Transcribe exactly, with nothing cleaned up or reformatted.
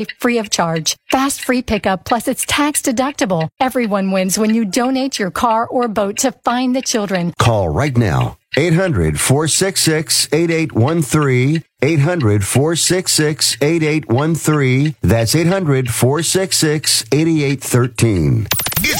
free of charge. Fast free pickup, plus it's tax deductible. Everyone wins when you donate your car or boat to Find the Children. Call right now. eight hundred, four six six, eight eight one three. eight hundred, four six six, eight eight one three. That's eight hundred, four six six, eight eight one three.